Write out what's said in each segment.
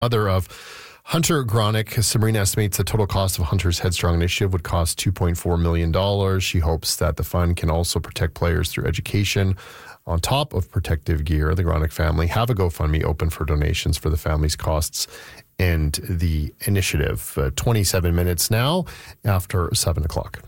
Mother of Hunter Gronick, Sabrina estimates the total cost of Hunter's Headstrong initiative would cost $2.4 million. She hopes that the fund can also protect players through education. On top of protective gear, the Gronick family have a GoFundMe open for donations for the family's costs and the initiative. 27 minutes now after 7 o'clock.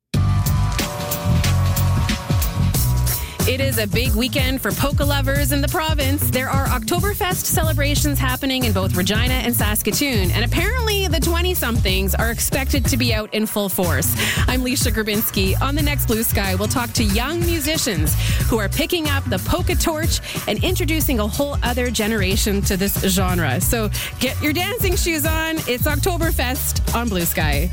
It is a big weekend for polka lovers in the province. There are Oktoberfest celebrations happening in both Regina and Saskatoon, and apparently the 20-somethings are expected to be out in full force. I'm Leisha Grabinski. On the next Blue Sky, we'll talk to young musicians who are picking up the polka torch and introducing a whole other generation to this genre. So get your dancing shoes on. It's Oktoberfest on Blue Sky.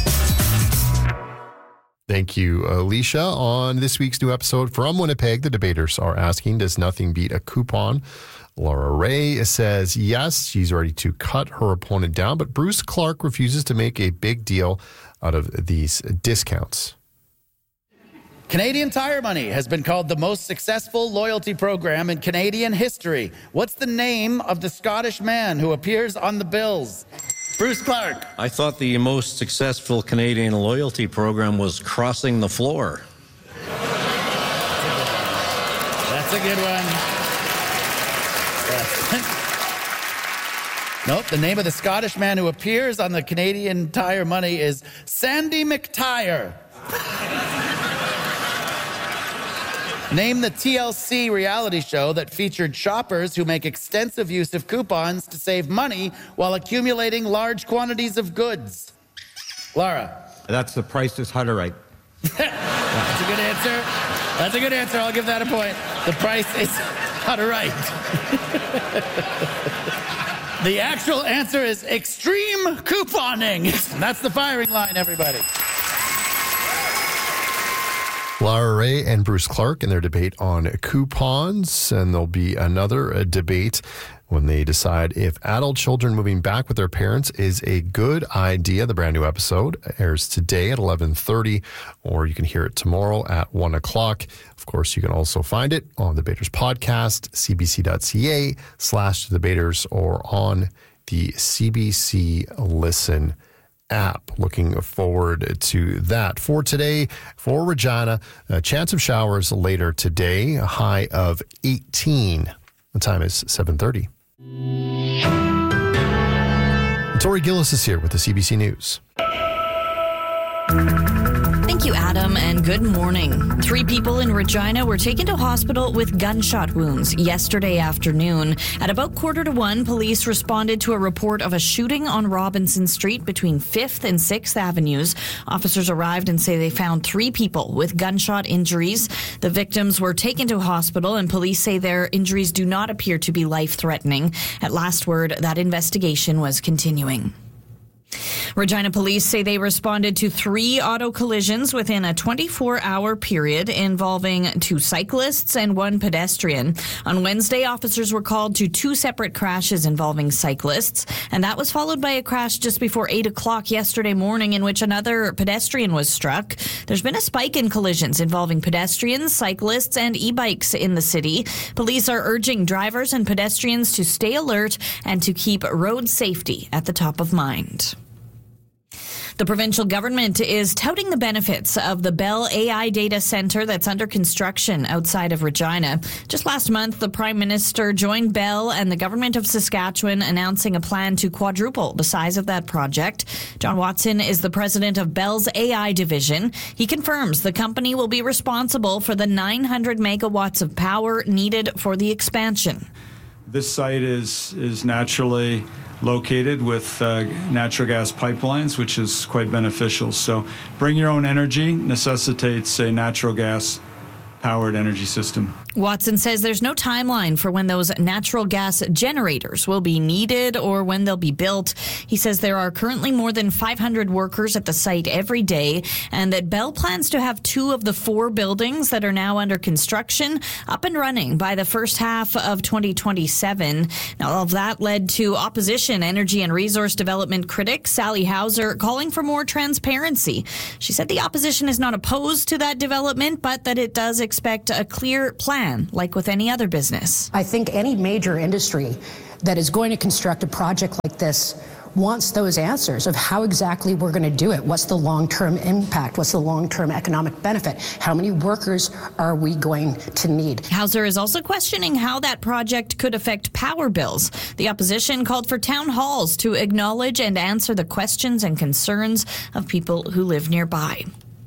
Thank you, Alicia. On this week's new episode from Winnipeg, the debaters are asking, does nothing beat a coupon? Laura Ray says yes, she's ready to cut her opponent down, but Bruce Clark refuses to make a big deal out of these discounts. Canadian Tire Money has been called the most successful loyalty program in Canadian history. What's the name of the Scottish man who appears on the bills? Bruce Clark. I thought the most successful Canadian loyalty program was Crossing the Floor. That's a good one. Nope, the name of the Scottish man who appears on the Canadian Tire Money is Sandy McTire. Name the TLC reality show that featured shoppers who make extensive use of coupons to save money while accumulating large quantities of goods. Laura. That's The Price is Hutterite. That's a good answer. That's a good answer. I'll give that a point. The Price is Hutterite. The actual answer is extreme couponing. That's the firing line, everybody. Laura Ray and Bruce Clark in their debate on coupons, and there'll be another debate when they decide if adult children moving back with their parents is a good idea. The brand new episode airs today at 11:30, or you can hear it tomorrow at 1 o'clock. Of course, you can also find it on the Debaters podcast, cbc.ca/debaters, or on the CBC Listen app. Looking forward to that. For today, for Regina, a chance of showers later today, a high of 18. The time is 7:30. Tori Gillis is here with the CBC News. Thank you, Adam, and good morning. 3 people in Regina were taken to hospital with gunshot wounds yesterday afternoon. At about 1:45, police responded to a report of a shooting on Robinson Street between 5th and 6th Avenues. Officers arrived and say they found 3 people with gunshot injuries. The victims were taken to hospital, and police say their injuries do not appear to be life-threatening. At last word, that investigation was continuing. Regina police say they responded to 3 auto collisions within a 24-hour period involving 2 cyclists and 1 pedestrian. On Wednesday, officers were called to 2 separate crashes involving cyclists, and that was followed by a crash just before 8 o'clock yesterday morning in which another pedestrian was struck. There's been a spike in collisions involving pedestrians, cyclists, and e-bikes in the city. Police are urging drivers and pedestrians to stay alert and to keep road safety at the top of mind. The provincial government is touting the benefits of the Bell AI data center that's under construction outside of Regina. Just last month, the Prime Minister joined Bell and the government of Saskatchewan announcing a plan to quadruple the size of that project. John Watson is the president of Bell's AI division. He confirms the company will be responsible for the 900 megawatts of power needed for the expansion. This site is naturally located with natural gas pipelines, which is quite beneficial. So bring your own energy necessitates a natural gas powered energy system. Watson says there's no timeline for when those natural gas generators will be needed or when they'll be built. He says there are currently more than 500 workers at the site every day, and that Bell plans to have 2 of the 4 buildings that are now under construction up and running by the first half of 2027. Now, all of that led to opposition. Energy and resource development critic Sally Hauser calling for more transparency. She said the opposition is not opposed to that development, but that it does expect a clear plan plan, like with any other business. I think any major industry that is going to construct a project like this wants those answers of how exactly we're going to do it. What's the long-term impact? What's the long-term economic benefit? How many workers are we going to need? Hauser is also questioning how that project could affect power bills. The opposition called for town halls to acknowledge and answer the questions and concerns of people who live nearby.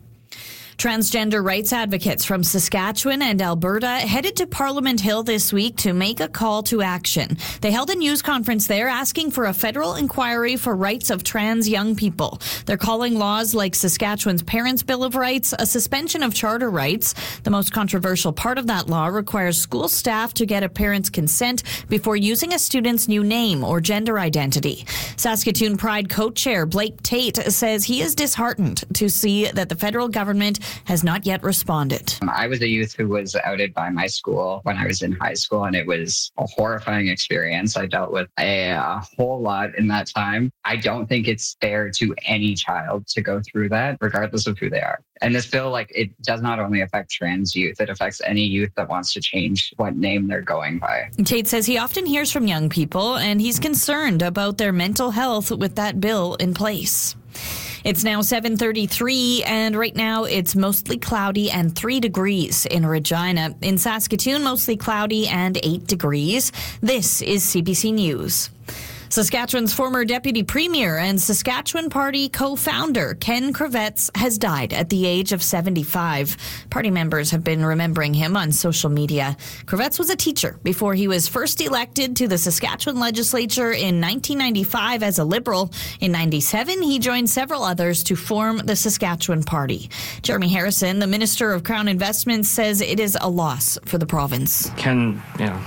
Transgender rights advocates from Saskatchewan and Alberta headed to Parliament Hill this week to make a call to action. They held a news conference there asking for a federal inquiry for rights of trans young people. They're calling laws like Saskatchewan's Parents' Bill of Rights a suspension of charter rights. The most controversial part of that law requires school staff to get a parent's consent before using a student's new name or gender identity. Saskatoon Pride co-chair Blake Tate says he is disheartened to see that the federal government has not yet responded. I was a youth who was outed by my school when I was in high school, and it was a horrifying experience. I dealt with a whole lot in that time. I don't think it's fair to any child to go through that, regardless of who they are. And this bill, it does not only affect trans youth, it affects any youth that wants to change what name they're going by. Tate says he often hears from young people, and he's concerned about their mental health with that bill in place. It's now 7:33, and right now it's mostly cloudy and 3 degrees in Regina. In Saskatoon, mostly cloudy and 8 degrees. This is CBC News. Saskatchewan's former deputy premier and Saskatchewan Party co-founder Ken Kravets has died at the age of 75. Party members have been remembering him on social media. Kravets was a teacher before he was first elected to the Saskatchewan legislature in 1995 as a Liberal. In 97, he joined several others to form the Saskatchewan Party. Jeremy Harrison, the Minister of Crown Investments, says it is a loss for the province. Ken,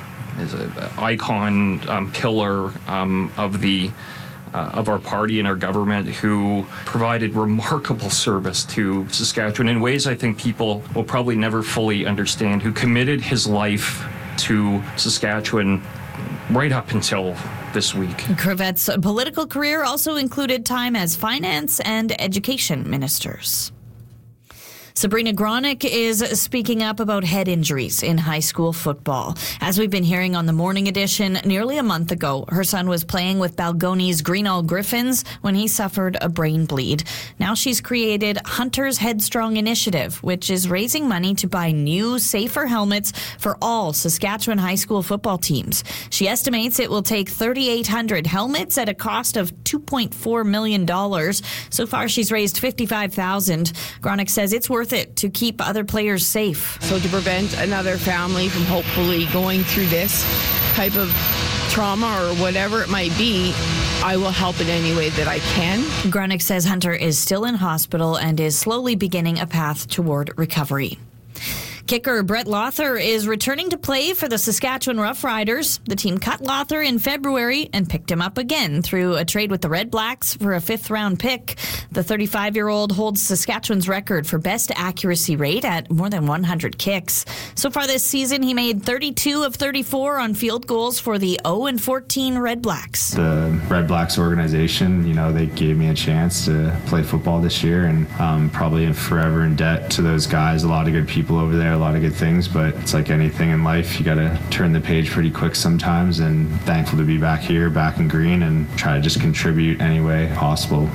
is an icon, pillar of our party and our government, who provided remarkable service to Saskatchewan in ways I think people will probably never fully understand, who committed his life to Saskatchewan right up until this week. Kravets' political career also included time as finance and education ministers. Sabrina Gronick is speaking up about head injuries in high school football. As we've been hearing on the Morning Edition, nearly a month ago, her son was playing with Balgonie's Greenall Griffins when he suffered a brain bleed. Now she's created Hunter's Headstrong Initiative, which is raising money to buy new, safer helmets for all Saskatchewan high school football teams. She estimates it will take 3,800 helmets at a cost of $2.4 million. So far, she's raised $55,000. Gronick says it's worth it to keep other players safe. So to prevent another family from hopefully going through this type of trauma or whatever it might be, I will help in any way that I can. Gronick says Hunter is still in hospital and is slowly beginning a path toward recovery. Kicker Brett Lawther is returning to play for the Saskatchewan Roughriders. The team cut Lawther in February and picked him up again through a trade with the Red Blacks for a 5th-round pick. The 35-year-old holds Saskatchewan's record for best accuracy rate at more than 100 kicks. So far this season, he made 32 of 34 on field goals for the 0-14 Red Blacks. The Red Blacks organization, they gave me a chance to play football this year, and probably forever in debt to those guys. A lot of good people over there, a lot of good things, but it's like anything in life, you got to turn the page pretty quick sometimes, and thankful to be back here, back in green, and try to just contribute any way possible.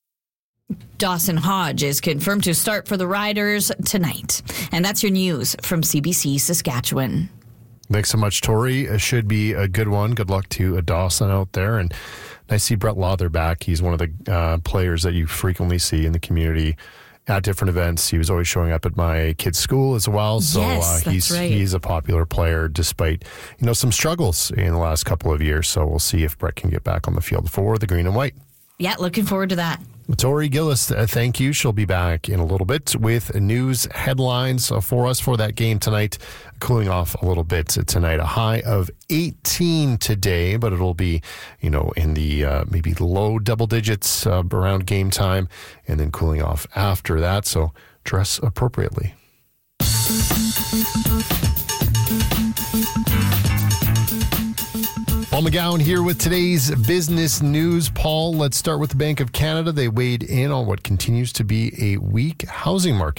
Dawson Hodge is confirmed to start for the Riders tonight. And that's your news from CBC Saskatchewan. Thanks so much, Tori. It should be a good one. Good luck to Dawson out there. And nice to see Brett Lawther back. He's one of the players that you frequently see in the community at different events. He was always showing up at my kid's school as well. So yes, he's a popular player despite, some struggles in the last couple of years. So we'll see if Brett can get back on the field for the green and white. Yeah, looking forward to that. Tori Gillis, thank you. She'll be back in a little bit with news headlines for us for that game tonight. Cooling off a little bit tonight. A high of 18 today, but it'll be, in the maybe low double digits around game time, and then cooling off after that. So dress appropriately. Paul McGowan here with today's business news. Paul, let's start with the Bank of Canada. They weighed in on what continues to be a weak housing market.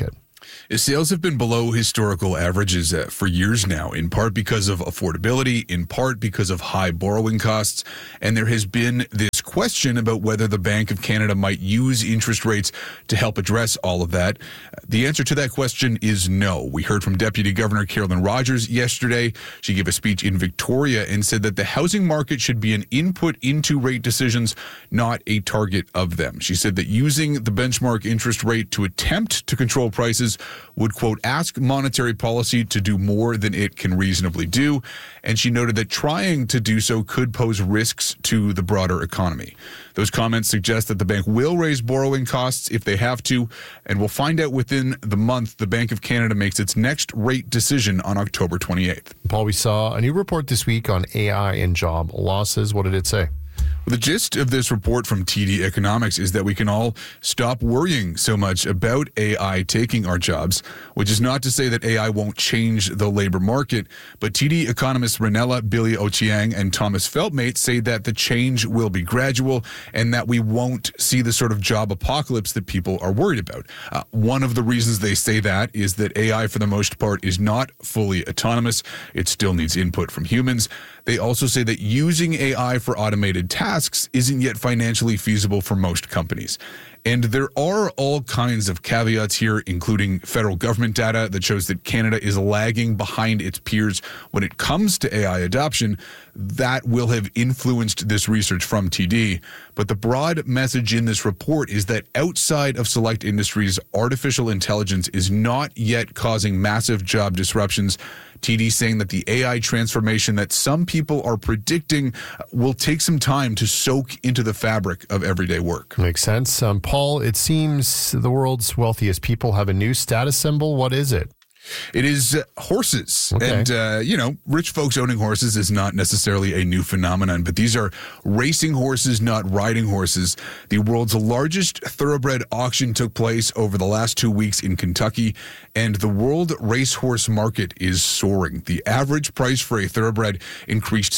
Sales have been below historical averages for years now, in part because of affordability, in part because of high borrowing costs. And there has been this question about whether the Bank of Canada might use interest rates to help address all of that. The answer to that question is no. We heard from Deputy Governor Carolyn Rogers yesterday. She gave a speech in Victoria and said that the housing market should be an input into rate decisions, not a target of them. She said that using the benchmark interest rate to attempt to control prices would, quote, ask monetary policy to do more than it can reasonably do. And she noted that trying to do so could pose risks to the broader economy. Those comments suggest that the bank will raise borrowing costs if they have to, and we'll find out within the month the Bank of Canada makes its next rate decision on October 28th. Paul, we saw a new report this week on AI and job losses. What did it say? The gist of this report from TD Economics is that we can all stop worrying so much about AI taking our jobs, which is not to say that AI won't change the labor market, but TD economists Ranella Billy Ochieng and Thomas Feltmate say that the change will be gradual and that we won't see the sort of job apocalypse that people are worried about. One of the reasons they say that is that AI, for the most part, is not fully autonomous. It still needs input from humans. They also say that using AI for automated tasks isn't yet financially feasible for most companies. And there are all kinds of caveats here, including federal government data that shows that Canada is lagging behind its peers when it comes to AI adoption. That will have influenced this research from TD. But the broad message in this report is that outside of select industries, artificial intelligence is not yet causing massive job disruptions. TD saying that the AI transformation that some people are predicting will take some time to soak into the fabric of everyday work. Makes sense. Paul, it seems the world's wealthiest people have a new status symbol. What is it? It is horses. Okay. And, rich folks owning horses is not necessarily a new phenomenon, but these are racing horses, not riding horses. The world's largest thoroughbred auction took place over the last 2 weeks in Kentucky, and the world racehorse market is soaring. The average price for a thoroughbred increased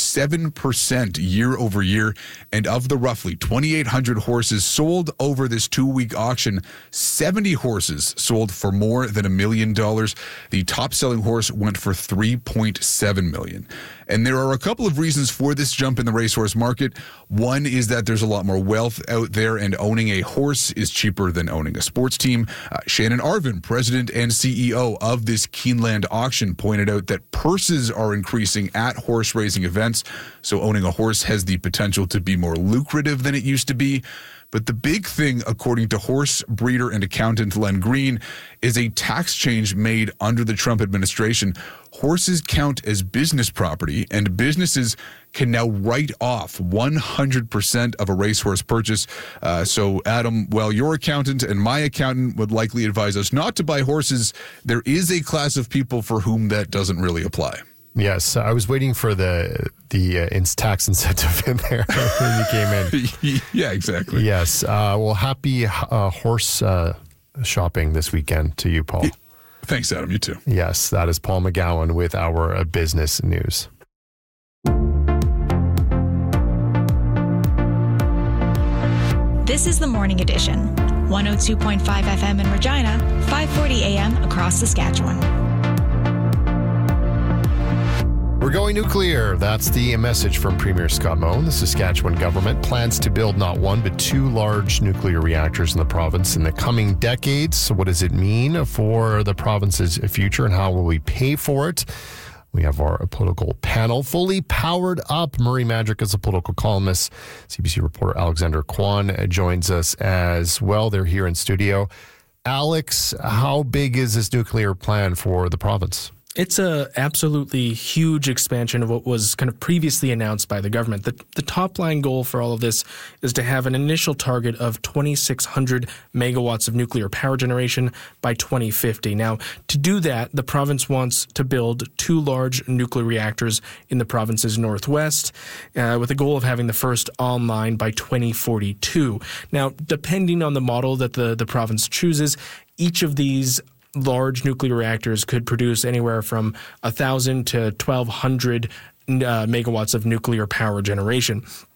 7% year over year, and of the roughly 2,800 horses sold over this 2-week auction, 70 horses sold for more than $1 million. The top-selling horse went for $3.7 million. And there are a couple of reasons for this jump in the racehorse market. One is that there's a lot more wealth out there, and owning a horse is cheaper than owning a sports team. Shannon Arvin, president and CEO of this Keeneland auction, pointed out that purses are increasing at horse racing events, so owning a horse has the potential to be more lucrative than it used to be. But the big thing, according to horse breeder and accountant Len Green, is a tax change made under the Trump administration. Horses count as business property, and businesses can now write off 100% of a racehorse purchase. So, Adam, while your accountant and my accountant would likely advise us not to buy horses, there is a class of people for whom that doesn't really apply. Yes, I was waiting for the tax incentive in there when you came in. Yeah, exactly. Yes. Well, happy horse shopping this weekend to you, Paul. Thanks, Adam. You too. Yes, that is Paul McGowan with our business news. This is the Morning Edition. 102.5 FM in Regina, 540 AM across Saskatchewan. We're going nuclear. That's the message from Premier Scott Moe. The Saskatchewan government plans to build not one, but 2 large nuclear reactors in the province in the coming decades. So what does it mean for the province's future, and how will we pay for it? We have our political panel fully powered up. Murray Madrick is a political columnist. CBC reporter Alexander Kwan joins us as well. They're here in studio. Alex, how big is this nuclear plan for the province? It's a absolutely huge expansion of what was kind of previously announced by the government. The top line goal for all of this is to have an initial target of 2,600 megawatts of nuclear power generation by 2050. Now, to do that, the province wants to build 2 large nuclear reactors in the province's northwest, with a goal of having the first online by 2042. Now, depending on the model that the province chooses, each of these large nuclear reactors could produce anywhere from 1,000 to 1,200 megawatts of nuclear power generation.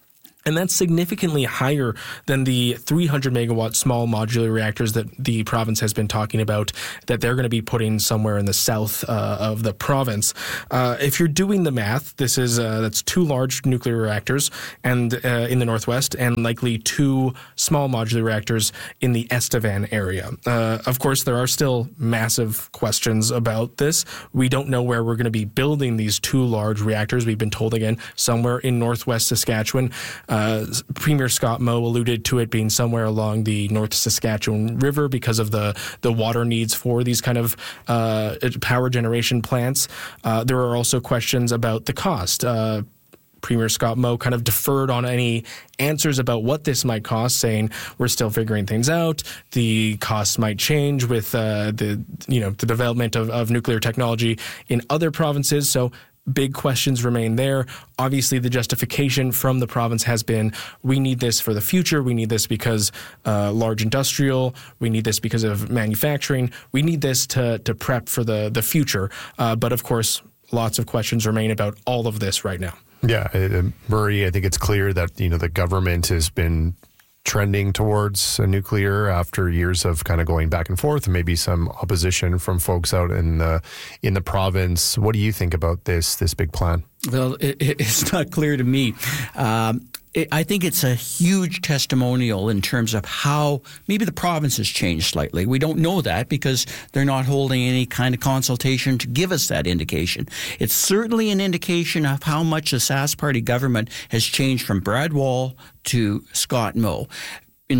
And that's significantly higher than the 300 megawatt small modular reactors that the province has been talking about that they're going to be putting somewhere in the south of the province. If you're doing the math, this is that's 2 large nuclear reactors and in the northwest, and likely 2 small modular reactors in the Estevan area. Of course, there are still massive questions about this. We don't know where we're going to be building these 2 large reactors. We've been told, again, somewhere in northwest Saskatchewan. Premier Scott Moe alluded to it being somewhere along the North Saskatchewan River because of the water needs for these kind of power generation plants. There are also questions about the cost. Premier Scott Moe kind of deferred on any answers about what this might cost, saying we're still figuring things out. The costs might change with the development of nuclear technology in other provinces. So big questions remain there. Obviously, the justification from the province has been, we need this for the future. We need this because large industrial. We need this because of manufacturing. We need this to prep for the future. But of course, lots of questions remain about all of this right now. Yeah, Murray, I think it's clear that, the government has been trending towards nuclear after years of kind of going back and forth, and maybe some opposition from folks out in the province. What do you think about this big plan? Well, it's not clear to me. I think it's a huge testimonial in terms of how maybe the province has changed slightly. We don't know that because they're not holding any kind of consultation to give us that indication. It's certainly an indication of how much the Sask Party government has changed from Brad Wall to Scott Moe. In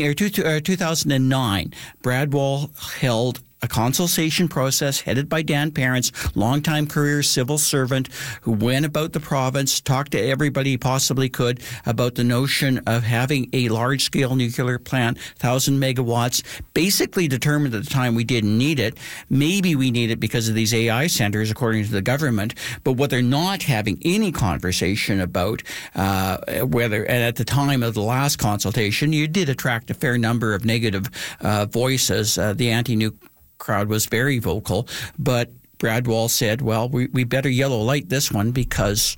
2009, Brad Wall held a consultation process headed by Dan Parents, longtime career civil servant who went about the province, talked to everybody he possibly could about the notion of having a large-scale nuclear plant, 1,000 megawatts, basically determined at the time we didn't need it. Maybe we need it because of these AI centers, according to the government. But what they're not having any conversation about, whether at the time of the last consultation, you did attract a fair number of negative voices. The anti-nuke crowd was very vocal, but Brad Wall said, well, we better yellow light this one because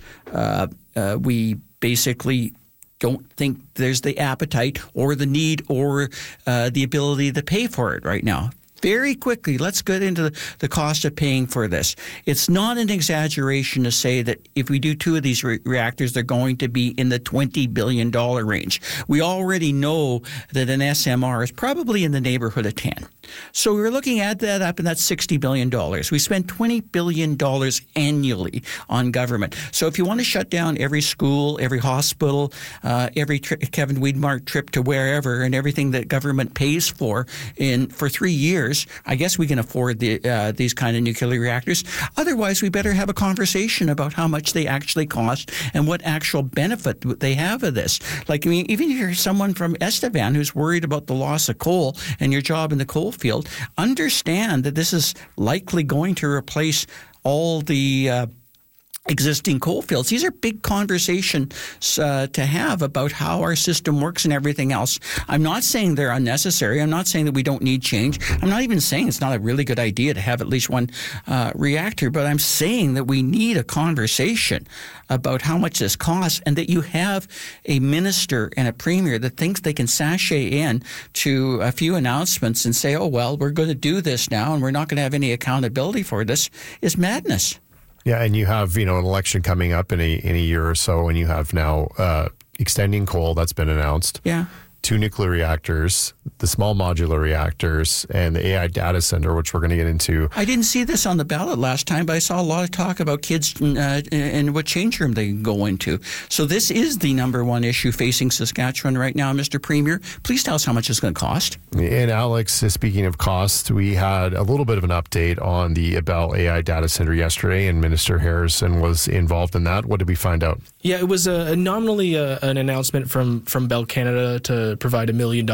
we basically don't think there's the appetite or the need or the ability to pay for it right now. Very quickly, let's get into the cost of paying for this. It's not an exaggeration to say that if we do 2 of these reactors, they're going to be in the $20 billion range. We already know that an SMR is probably in the neighborhood of 10. So we're looking at that up, and that's $60 billion. We spend $20 billion annually on government. So if you want to shut down every school, every hospital, every Kevin Weidmark trip to wherever, and everything that government pays for for 3 years, I guess we can afford these kind of nuclear reactors. Otherwise, we better have a conversation about how much they actually cost and what actual benefit they have of this. Like, I mean, even if you're someone from Estevan who's worried about the loss of coal and your job in the coal field, understand that this is likely going to replace all the existing coal fields. These are big conversations to have about how our system works and everything else. I'm not saying they're unnecessary. I'm not saying that we don't need change. I'm not even saying it's not a really good idea to have at least one reactor, but I'm saying that we need a conversation about how much this costs, and that you have a minister and a premier that thinks they can sashay in to a few announcements and say, oh, well, we're going to do this now and we're not going to have any accountability for this, is madness. Yeah, and you have, an election coming up in a year or so, and you have now extending coal that's been announced. Yeah. 2 nuclear reactors, the small modular reactors, and the AI data center, which we're going to get into. I didn't see this on the ballot last time, but I saw a lot of talk about kids and what change room they can go into. So this is the number one issue facing Saskatchewan right now, Mr. Premier. Please tell us how much it's going to cost. And Alex, speaking of cost, we had a little bit of an update on the Bell AI data center yesterday, and Minister Harrison was involved in that. What did we find out? Yeah, it was nominally an announcement from Bell Canada to provide $1 million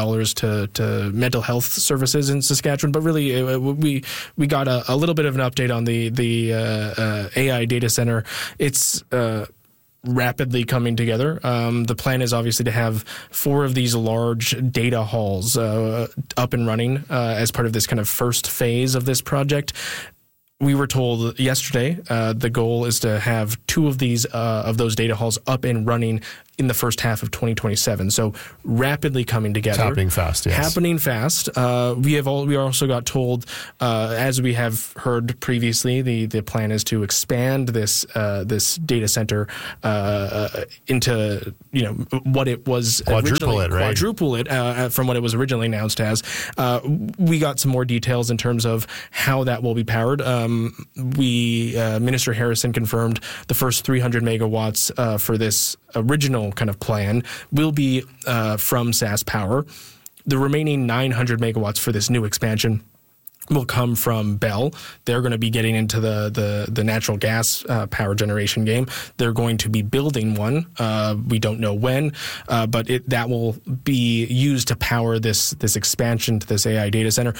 to mental health services in Saskatchewan, but really we got a little bit of an update on the AI data center. It's rapidly coming together. The plan is obviously to have 4 of these large data halls up and running as part of this kind of first phase of this project. We were told yesterday the goal is to have 2 of those data halls up and running in the first half of 2027. So rapidly coming together. It's happening fast, yes. Happening fast. We also got told, as we have heard previously, the plan is to expand this data center into what it was quadruple it from what it was originally announced as. We got some more details in terms of how that will be powered. Minister Harrison confirmed the first 300 megawatts for this original kind of plan will be from SaskPower. The remaining 900 megawatts for this new expansion will come from Bell. They're going to be getting into the natural gas power generation game. They're going to be building one. We don't know when, but that will be used to power this expansion to this AI data center.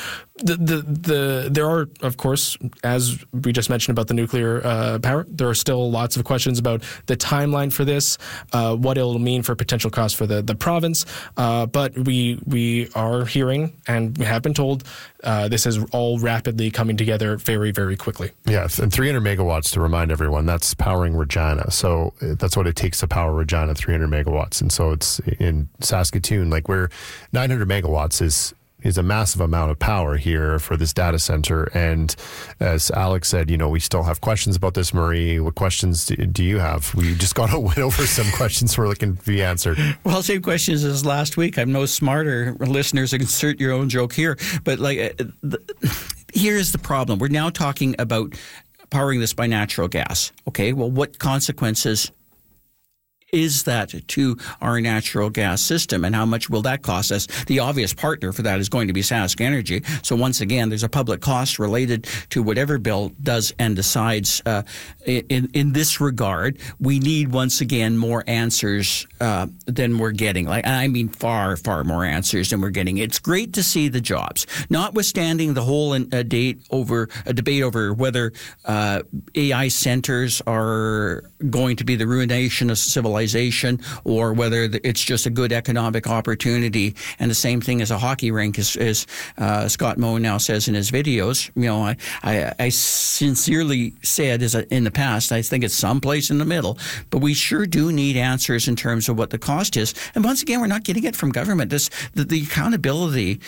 There are, of course, as we just mentioned about the nuclear power, there are still lots of questions about the timeline for this, what it'll mean for potential costs for the province. But we are hearing and we have been told this is all rapidly coming together very, very quickly. Yeah, and 300 megawatts, to remind everyone, that's powering Regina. So that's what it takes to power Regina, 300 megawatts. And so it's in Saskatoon, where 900 megawatts is a massive amount of power here for this data center. And as Alex said, we still have questions about this, Marie. What questions do you have? We just went over some questions we're looking to be answered. Well, same questions as last week. I'm no smarter. Listeners, insert your own joke here. But here's the problem. We're now talking about powering this by natural gas. Okay, well, what consequences is that to our natural gas system, and how much will that cost us? The obvious partner for that is going to be Sask Energy. So once again, there's a public cost related to whatever Bill does and decides. In this regard, we need once again more answers than we're getting. I mean, far, far more answers than we're getting. It's great to see the jobs, notwithstanding the whole debate over whether AI centers are going to be the ruination of civilization, or whether it's just a good economic opportunity. And the same thing as a hockey rink, as Scott Moe now says in his videos. I sincerely said in the past, I think it's someplace in the middle. But we sure do need answers in terms of what the cost is. And once again, we're not getting it from government. The accountability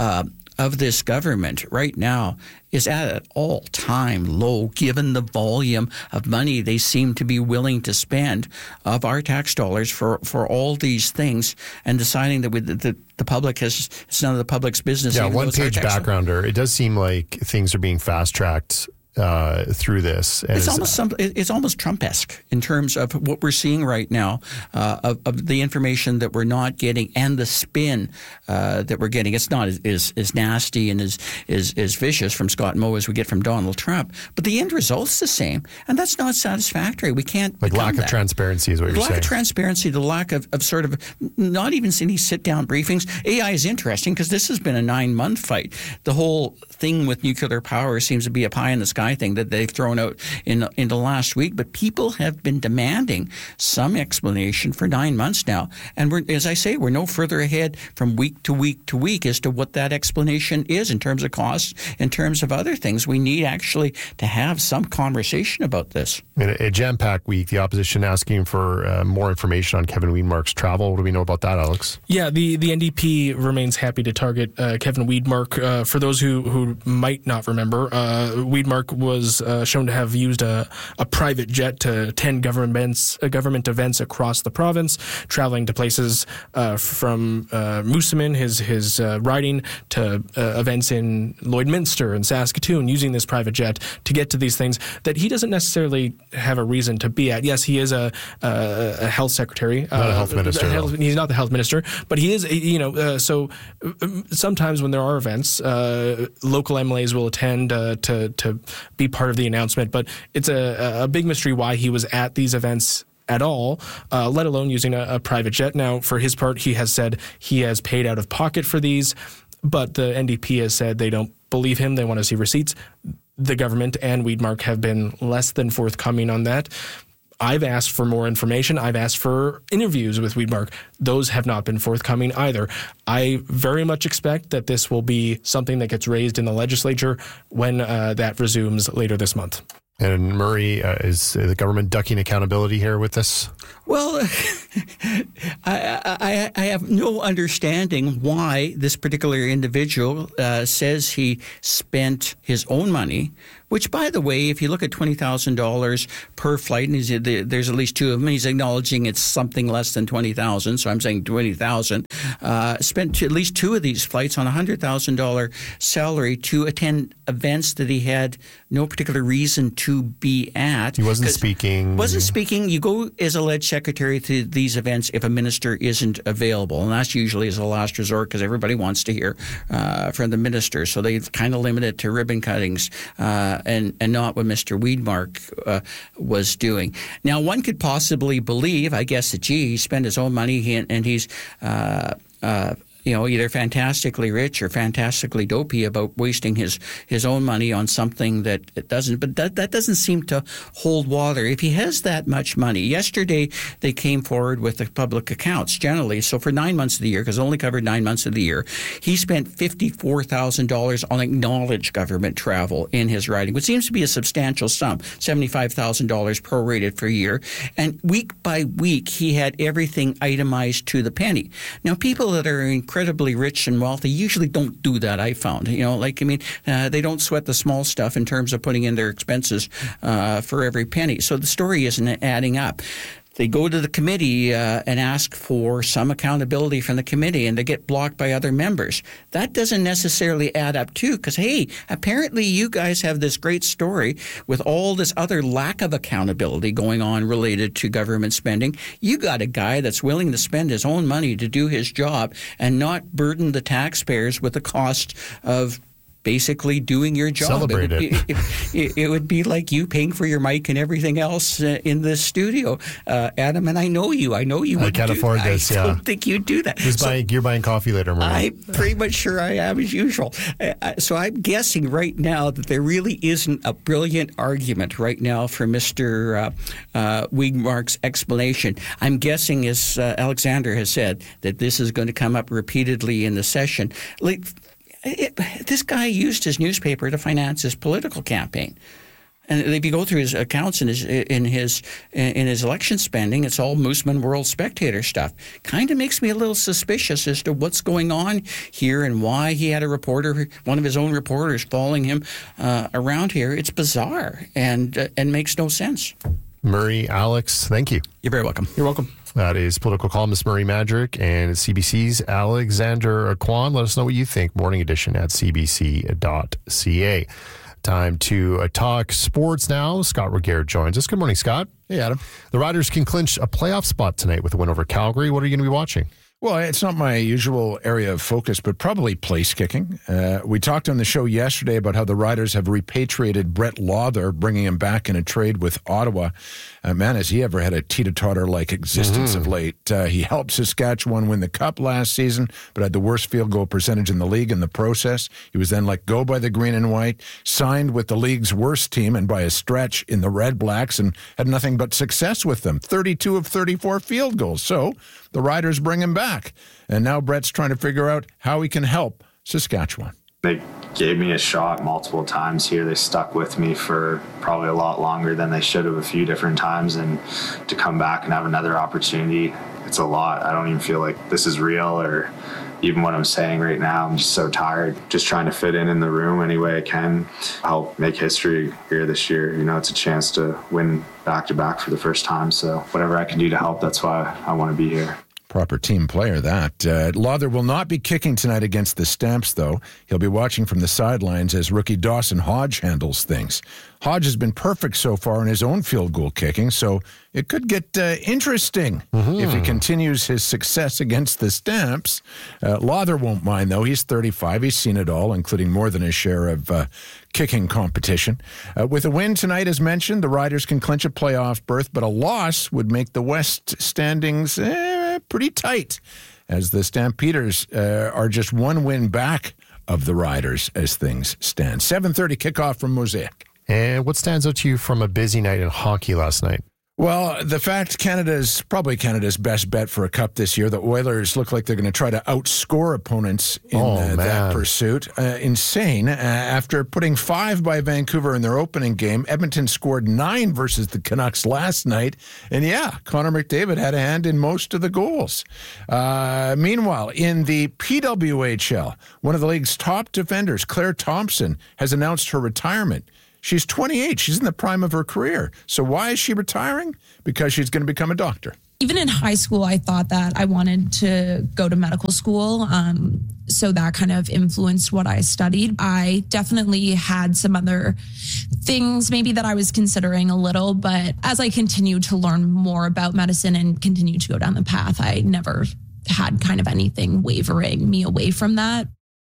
of this government right now is at an all-time low, given the volume of money they seem to be willing to spend of our tax dollars for all these things, and deciding that the public it's none of the public's business. Yeah, one-page backgrounder. It does seem like things are being fast-tracked through this. And it's almost Trump-esque in terms of what we're seeing right now of the information that we're not getting and the spin that we're getting. It's not as nasty and as vicious from Scott Moe as we get from Donald Trump, but the end result's the same, and that's not satisfactory. We can't lack of transparency is what you're saying. Lack of transparency, the lack of sort of not even any sit-down briefings. AI is interesting because this has been a 9-month fight. The whole thing with nuclear power seems to be a pie in the sky thing that they've thrown out in the last week, but people have been demanding some explanation for 9 months now. And as I say, we're no further ahead from week to week to week as to what that explanation is in terms of costs, in terms of other things. We need actually to have some conversation about this. In a jam-packed week, the opposition asking for more information on Kevin Weidmark's travel. What do we know about that, Alex? Yeah, the NDP remains happy to target Kevin Weidmark. For those who might not remember, Weidmark was shown to have used a private jet to attend government events across the province, traveling to places from Moosomin, his riding, to events in Lloydminster and Saskatoon, using this private jet to get to these things that he doesn't necessarily have a reason to be at. Yes, he is a health secretary. Not a health minister. He's not the health minister, but he is, so sometimes when there are events, local MLAs will attend to be part of the announcement, but it's a big mystery why he was at these events at all, let alone using a private jet. Now, for his part, he has said he has paid out of pocket for these, but the NDP has said they don't believe him. They want to see receipts. The government and Weidmark have been less than forthcoming on that. I've asked for more information. I've asked for interviews with Weidmark. Those have not been forthcoming either. I very much expect that this will be something that gets raised in the legislature when that resumes later this month. And Murray, is the government ducking accountability here with this? Well, I have no understanding why this particular individual says he spent his own money, which, by the way, if you look at $20,000 per flight, and there's at least two of them, he's acknowledging it's something less than $20,000, so I'm saying $20,000, spent at least two of these flights on a $100,000 salary to attend events that he had no particular reason to be at. He wasn't speaking. You go as alleged secretary to these events if a minister isn't available, and that's usually as a last resort because everybody wants to hear from the minister. So they've kind of limited it to ribbon cuttings and not what Mr. Weidmark was doing. Now, one could possibly believe, I guess, that he spent his own money and he's either fantastically rich or fantastically dopey about wasting his own money on something that it doesn't. But that doesn't seem to hold water. If he has that much money, yesterday they came forward with the public accounts generally. So for 9 months of the year, because it only covered 9 months of the year, he spent $54,000 on acknowledged government travel in his riding, which seems to be a substantial sum, $75,000 prorated for a year. And week by week, he had everything itemized to the penny. Now, people that are incredibly rich and wealthy usually don't do that, I found. They don't sweat the small stuff in terms of putting in their expenses for every penny. So the story isn't adding up. They go to the committee and ask for some accountability from the committee, and they get blocked by other members. That doesn't necessarily add up, too, because, hey, apparently you guys have this great story with all this other lack of accountability going on related to government spending. You got a guy that's willing to spend his own money to do his job and not burden the taxpayers with the cost of basically doing your job. Celebrate it would be like you paying for your mic and everything else in this studio. Adam, and I know you. I can't afford this, I don't think you'd do that. You're buying coffee later, Maria. I'm pretty much sure I am, as usual. So I'm guessing right now that there really isn't a brilliant argument right now for Mr. Weidmark's explanation. I'm guessing, as Alexander has said, that this is going to come up repeatedly in the session. This guy used his newspaper to finance his political campaign. And if you go through his accounts in his election spending, it's all Mooseman World Spectator stuff. Kind of makes me a little suspicious as to what's going on here and why he had one of his own reporters following him around here. It's bizarre and makes no sense. Murray, Alex, thank you. You're very welcome. You're welcome. That is political columnist Murray Madrick and CBC's Alexander Kwan. Let us know what you think. Morning Edition at cbc.ca. Time to talk sports now. Scott Regehr joins us. Good morning, Scott. Hey, Adam. The Riders can clinch a playoff spot tonight with a win over Calgary. What are you going to be watching? Well, it's not my usual area of focus, but probably place kicking. We talked on the show yesterday about how the Riders have repatriated Brett Lawther, bringing him back in a trade with Ottawa. Man, has he ever had a teeter-totter-like existence of late. He helped Saskatchewan win the Cup last season, but had the worst field goal percentage in the league in the process. He was then let go by the Green and White, signed with the league's worst team and by a stretch in the Red Blacks, and had nothing but success with them. 32 of 34 field goals. So the Riders bring him back. And now Brett's trying to figure out how he can help Saskatchewan. They gave me a shot multiple times here. They stuck with me for probably a lot longer than they should have a few different times. And to come back and have another opportunity, it's a lot. I don't even feel like this is real or even what I'm saying right now. I'm just so tired. Just trying to fit in the room any way I can. Help make history here this year. It's a chance to win back-to-back for the first time. So whatever I can do to help, that's why I want to be here. Proper team player, that. Lawther will not be kicking tonight against the Stamps, though. He'll be watching from the sidelines as rookie Dawson Hodge handles things. Hodge has been perfect so far in his own field goal kicking, so it could get interesting if he continues his success against the Stamps. Lawther won't mind, though. He's 35. He's seen it all, including more than his share of kicking competition. With a win tonight, as mentioned, the Riders can clinch a playoff berth, but a loss would make the West standings pretty tight, as the Stampeders are just one win back of the Riders as things stand. 7:30 kickoff from Mosaic. And what stands out to you from a busy night in hockey last night? Well, the fact Canada's probably Canada's best bet for a cup this year. The Oilers look like they're going to try to outscore opponents in that pursuit. Insane. After putting 5 by Vancouver in their opening game, Edmonton scored 9 versus the Canucks last night. And Connor McDavid had a hand in most of the goals. Meanwhile, in the PWHL, one of the league's top defenders, Claire Thompson, has announced her retirement. She's 28. She's in the prime of her career. So why is she retiring? Because she's going to become a doctor. Even in high school, I thought that I wanted to go to medical school. So that kind of influenced what I studied. I definitely had some other things maybe that I was considering a little, but as I continued to learn more about medicine and continue to go down the path, I never had kind of anything wavering me away from that.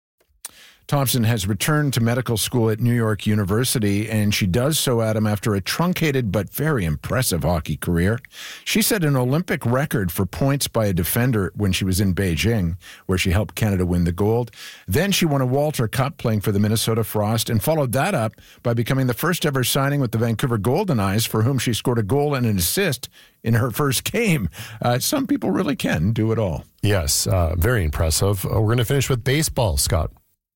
Thompson has returned to medical school at New York University, and she does so, Adam, after a truncated but very impressive hockey career. She set an Olympic record for points by a defender when she was in Beijing, where she helped Canada win the gold. Then she won a Walter Cup playing for the Minnesota Frost and followed that up by becoming the first ever signing with the Vancouver Golden Eyes, for whom she scored a goal and an assist in her first game. Some people really can do it all. Yes, very impressive. We're going to finish with baseball, Scott.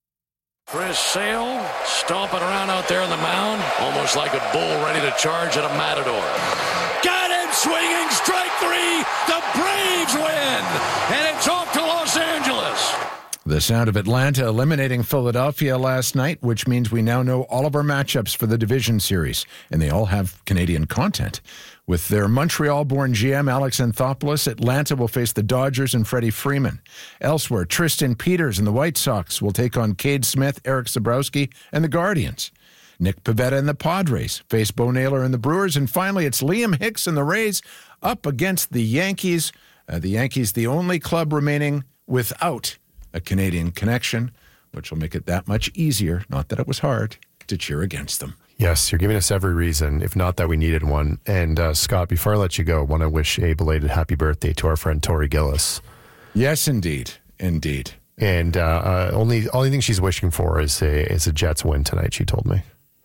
Chris Sale stomping around out there on the mound, almost like a bull ready to charge at a matador. Got him swinging, strike 3. The Braves win, and it's off to Los Angeles. The sound of Atlanta eliminating Philadelphia last night, which means we now know all of our matchups for the division series, and they all have Canadian content. With their Montreal-born GM Alex Anthopoulos, Atlanta will face the Dodgers and Freddie Freeman. Elsewhere, Tristan Peters and the White Sox will take on Cade Smith, Eric Zabrowski, and the Guardians. Nick Pivetta and the Padres face Bo Naylor and the Brewers. And finally, it's Liam Hicks and the Rays up against the Yankees. The Yankees, the only club remaining without a Canadian connection, which will make it that much easier, not that it was hard, to cheer against them. Yes, you're giving us every reason, if not that we needed one. And Scott, before I let you go, I want to wish a belated happy birthday to our friend Tori Gillis. Yes, indeed. Indeed. And only thing she's wishing for is a Jets win tonight, she told me.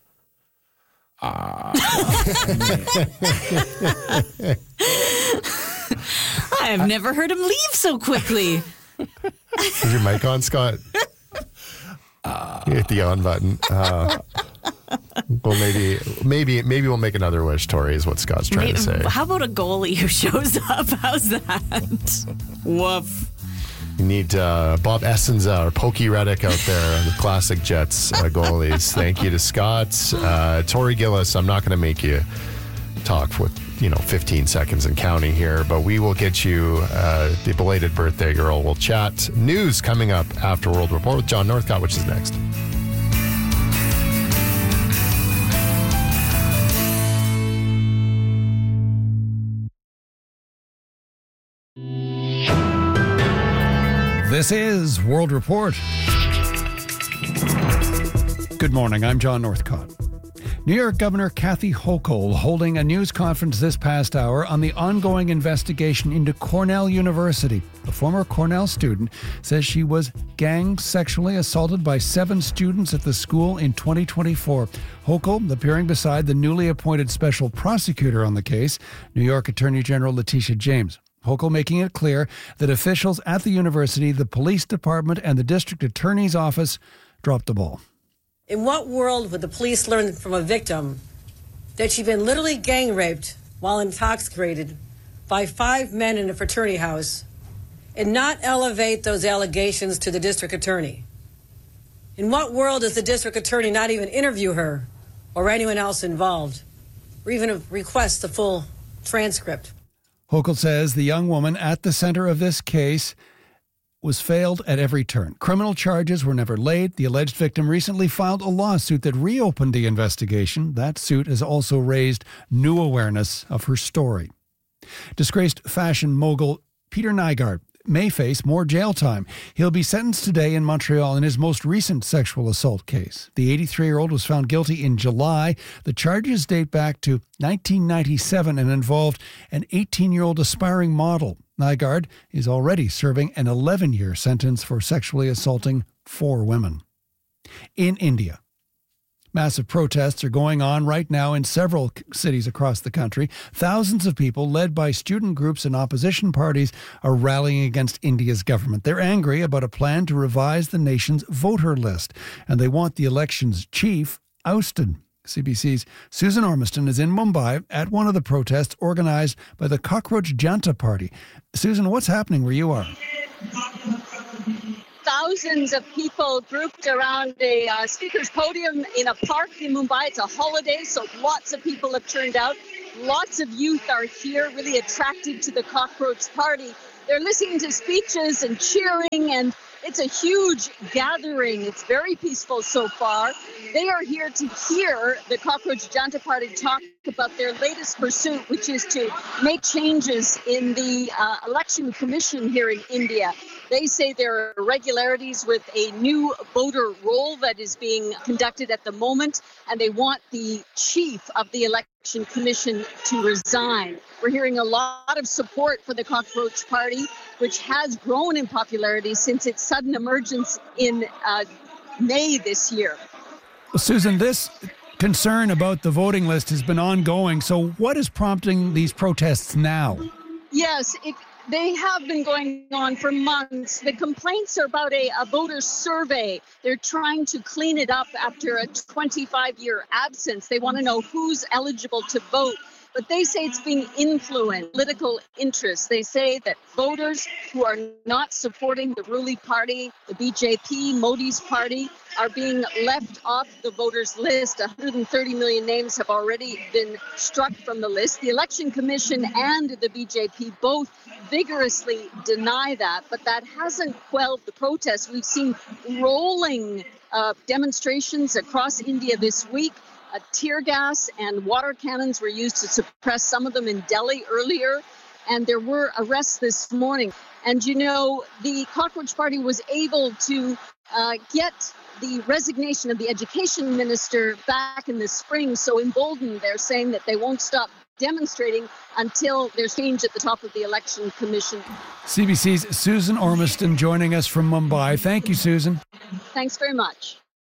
I have never heard him leave so quickly. Is your mic on, Scott? You hit the on button. Well, maybe we'll make another wish, Tori, is what Scott's trying to say. How about a goalie who shows up? How's that? Woof. You need Bob Essenza or Pokey Reddick out there, the classic Jets goalies. Thank you to Scott. Tori Gillis, I'm not going to make you talk with 15 seconds and counting here, but we will get you the belated birthday girl. We'll chat. News coming up after World Report with John Northcott, which is next. This is World Report. Good morning, I'm John Northcott. New York Governor Kathy Hochul holding a news conference this past hour on the ongoing investigation into Cornell University. A former Cornell student says she was gang sexually assaulted by 7 students at the school in 2024. Hochul appearing beside the newly appointed special prosecutor on the case, New York Attorney General Letitia James. Hochul making it clear that officials at the university, the police department, and the district attorney's office dropped the ball. In what world would the police learn from a victim that she'd been literally gang raped while intoxicated by 5 men in a fraternity house and not elevate those allegations to the district attorney? In what world does the district attorney not even interview her or anyone else involved, or even request the full transcript? Hochul says the young woman at the center of this case was failed at every turn. Criminal charges were never laid. The alleged victim recently filed a lawsuit that reopened the investigation. That suit has also raised new awareness of her story. Disgraced fashion mogul Peter Nygard may face more jail time. He'll be sentenced today in Montreal in his most recent sexual assault case. The 83-year-old was found guilty in July. The charges date back to 1997 and involved an 18-year-old aspiring model. Nygard is already serving an 11-year sentence for sexually assaulting 4 women. In India, Massive protests are going on right now in several cities across the country. Thousands of people, led by student groups and opposition parties, are rallying against India's government. They're angry about a plan to revise the nation's voter list, and they want the election's chief ousted. CBC's Susan Ormiston is in Mumbai at one of the protests organized by the Cockroach Janta Party. Susan, what's happening where you are? Thousands of people grouped around a speaker's podium in a park in Mumbai. It's a holiday, so lots of people have turned out. Lots of youth are here, really attracted to the Cockroach Party. They're listening to speeches and cheering, and it's a huge gathering. It's very peaceful so far. They are here to hear the Cockroach Janta Party talk about their latest pursuit, which is to make changes in the election commission here in India. They say there are irregularities with a new voter roll that is being conducted at the moment, and they want the chief of the election commission to resign. We're hearing a lot of support for the Cockroach Party, which has grown in popularity since its sudden emergence in May this year. Well, Susan, this concern about the voting list has been ongoing. So what is prompting these protests now? Yes, they have been going on for months. The complaints are about a voter survey. They're trying to clean it up after a 25-year absence. They want to know who's eligible to vote. But they say it's being influenced, political interests. They say that voters who are not supporting the ruling party, the BJP, Modi's party, are being left off the voters list. 130 million names have already been struck from the list. The Election Commission and the BJP both vigorously deny that, but that hasn't quelled the protests. We've seen rolling demonstrations across India this week. Tear gas and water cannons were used to suppress some of them in Delhi earlier, and there were arrests this morning. And, you know, the Cockroach Party was able to get the resignation of the education minister back in the spring, so emboldened, they're saying that they won't stop demonstrating until there's change at the top of the election commission. CBC's Susan Ormiston joining us from Mumbai. Thank you, Susan. Thanks very much.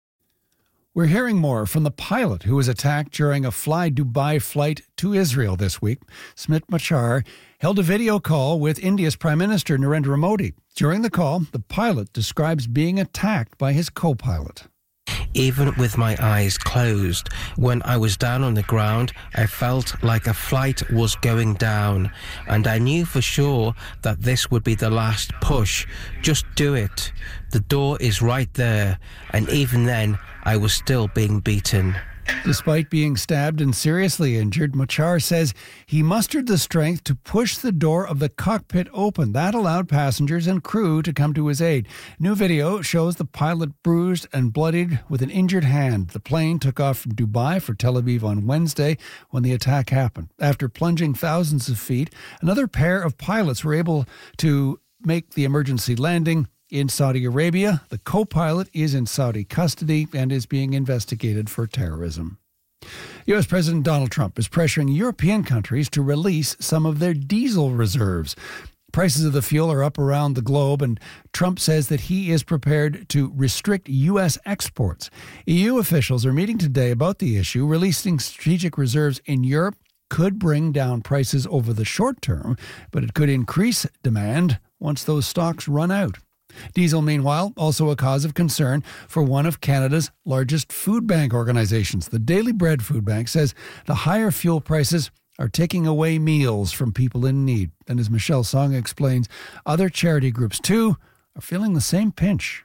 We're hearing more from the pilot who was attacked during a Fly Dubai flight to Israel this week. Smit Machar held a video call with India's Prime Minister Narendra Modi. During the call, the pilot describes being attacked by his co-pilot. Even with my eyes closed, when I was down on the ground, I felt like a flight was going down, and I knew for sure that this would be the last push. Just do it. The door is right there, and even then, I was still being beaten. Despite being stabbed and seriously injured, Machar says he mustered the strength to push the door of the cockpit open. That allowed passengers and crew to come to his aid. New video shows the pilot bruised and bloodied with an injured hand. The plane took off from Dubai for Tel Aviv on Wednesday when the attack happened. After plunging thousands of feet, another pair of pilots were able to make the emergency landing in Saudi Arabia. The co-pilot is in Saudi custody and is being investigated for terrorism. U.S. President Donald Trump is pressuring European countries to release some of their diesel reserves. Prices of the fuel are up around the globe, and Trump says that he is prepared to restrict U.S. exports. EU officials are meeting today about the issue. Releasing strategic reserves in Europe could bring down prices over the short term, but it could increase demand once those stocks run out. Diesel, meanwhile, also a cause of concern for one of Canada's largest food bank organizations. The Daily Bread Food Bank says the higher fuel prices are taking away meals from people in need. And as Michelle Song explains, other charity groups, too, are feeling the same pinch.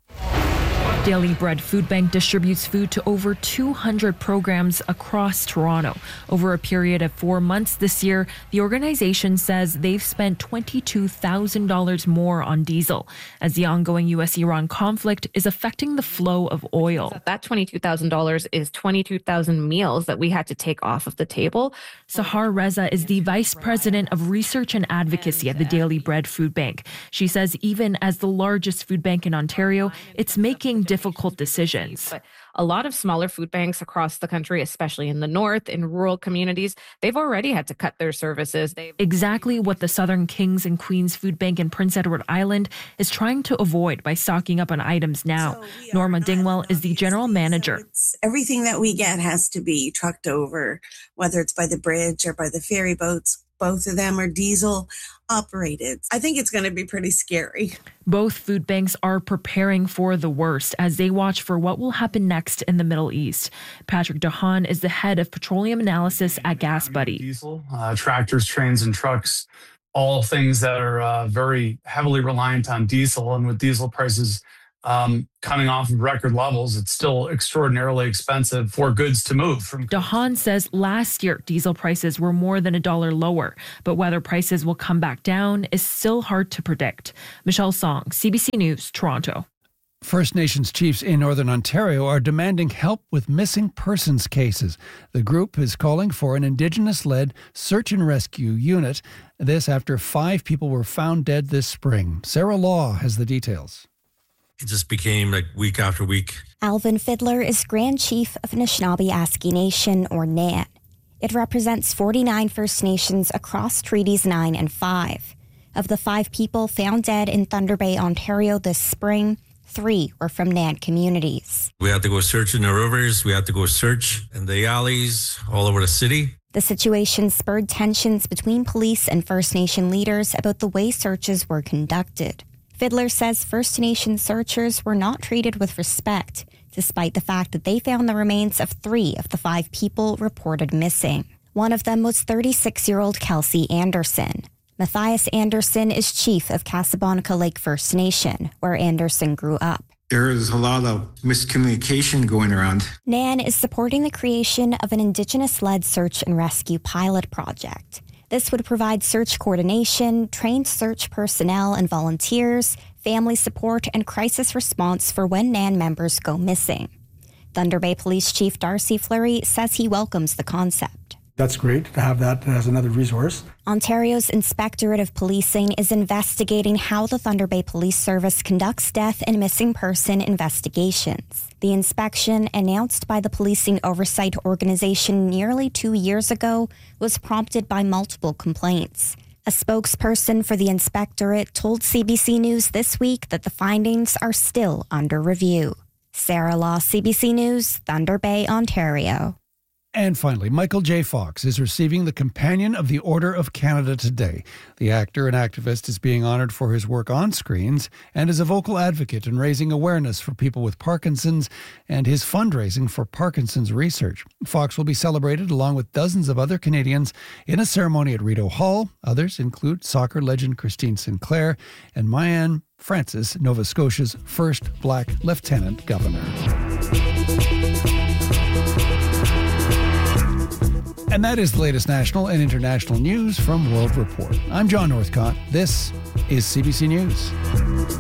Daily Bread Food Bank distributes food to over 200 programs across Toronto. Over a period of 4 months this year, the organization says they've spent $22,000 more on diesel as the ongoing U.S.-Iran conflict is affecting the flow of oil. So that $22,000 is 22,000 meals that we had to take off of the table. Sahar Reza is the Vice President of Research and Advocacy at the Daily Bread Food Bank. She says even as the largest food bank in Ontario, it's making difficult decisions. But a lot of smaller food banks across the country, especially in the north, in rural communities, they've already had to cut their services. Exactly what the Southern Kings and Queens Food Bank in Prince Edward Island is trying to avoid by stocking up on items now. Norma Dingwell is the general manager. Everything that we get has to be trucked over, whether it's by the bridge or by the ferry boats. Both of them are diesel operated. I think it's going to be pretty scary. Both food banks are preparing for the worst as they watch for what will happen next in the Middle East. Patrick DeHaan is the head of petroleum analysis at Gas Buddy. Diesel, tractors, trains, and trucks, all things that are very heavily reliant on diesel. And with diesel prices coming off of record levels, it's still extraordinarily expensive for goods to move. DeHaan says last year diesel prices were more than $1 lower, but whether prices will come back down is still hard to predict. Michelle Song, CBC News, Toronto. First Nations chiefs in Northern Ontario are demanding help with missing persons cases. The group is calling for an Indigenous-led search and rescue unit. This after 5 people were found dead this spring. Sarah Law has the details. It just became like week after week. Alvin Fiddler is Grand Chief of Anishinaabe-Aski Nation, or NAN. It represents 49 First Nations across Treaties 9 and 5. Of the 5 people found dead in Thunder Bay, Ontario this spring, 3 were from NAN communities. We had to go search in the rivers. We had to go search in the alleys all over the city. The situation spurred tensions between police and First Nation leaders about the way searches were conducted. Fiddler says First Nation searchers were not treated with respect, despite the fact that they found the remains of 3 of the 5 people reported missing. One of them was 36-year-old Kelsey Anderson. Matthias Anderson is chief of Casablanca Lake First Nation, where Anderson grew up. There is a lot of miscommunication going around. NAN is supporting the creation of an Indigenous-led search and rescue pilot project. This would provide search coordination, trained search personnel and volunteers, family support, and crisis response for when NAN members go missing. Thunder Bay Police Chief Darcy Fleury says he welcomes the concept. That's great to have that as another resource. Ontario's Inspectorate of Policing is investigating how the Thunder Bay Police Service conducts death and missing person investigations. The inspection, announced by the Policing Oversight Organization nearly 2 years ago, was prompted by multiple complaints. A spokesperson for the inspectorate told CBC News this week that the findings are still under review. Sarah Law, CBC News, Thunder Bay, Ontario. And finally, Michael J. Fox is receiving the Companion of the Order of Canada today. The actor and activist is being honored for his work on screens and is a vocal advocate in raising awareness for people with Parkinson's and his fundraising for Parkinson's research. Fox will be celebrated along with dozens of other Canadians in a ceremony at Rideau Hall. Others include soccer legend Christine Sinclair and Mayanne Francis, Nova Scotia's first Black Lieutenant Governor. And that is the latest national and international news from World Report. I'm John Northcott. This is CBC News.